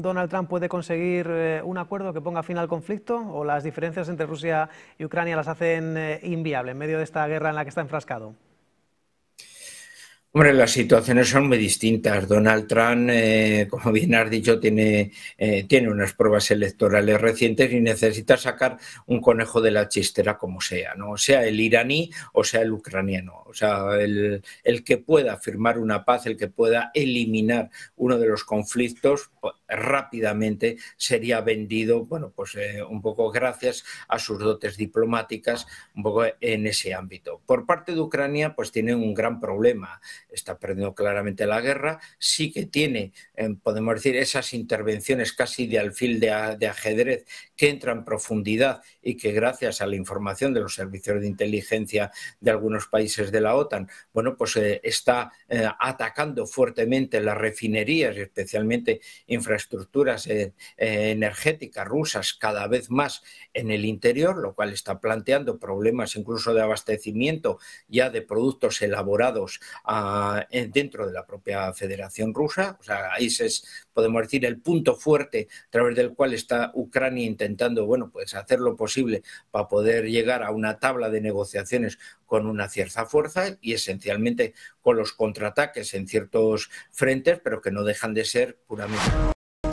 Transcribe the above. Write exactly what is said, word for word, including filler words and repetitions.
Donald Trump puede conseguir eh, un acuerdo que ponga fin al conflicto, o las diferencias entre Rusia y Ucrania las hacen eh, inviable en medio de esta guerra en la que está enfrascado? Hombre, las situaciones son muy distintas. Donald Trump, eh, como bien has dicho, tiene, eh, tiene unas pruebas electorales recientes y necesita sacar un conejo de la chistera como sea, ¿no? Sea el iraní o sea el ucraniano. O sea, el, el que pueda firmar una paz, el que pueda eliminar uno de los conflictos, pues, rápidamente sería vendido, bueno, pues eh, un poco gracias a sus dotes diplomáticas, un poco en ese ámbito. Por parte de Ucrania, pues tiene un gran problema. Está perdiendo claramente la guerra, sí que tiene, eh, podemos decir, esas intervenciones casi de alfil de, a, de ajedrez que entran en profundidad y que gracias a la información de los servicios de inteligencia de algunos países de la OTAN, bueno, pues eh, está eh, atacando fuertemente las refinerías y especialmente infraestructuras eh, eh, energéticas rusas cada vez más en el interior, lo cual está planteando problemas incluso de abastecimiento ya de productos elaborados a, dentro de la propia Federación Rusa. O sea, ahí es, podemos decir, el punto fuerte a través del cual está Ucrania intentando, bueno, pues hacer lo posible para poder llegar a una tabla de negociaciones con una cierta fuerza y esencialmente con los contraataques en ciertos frentes, pero que no dejan de ser puramente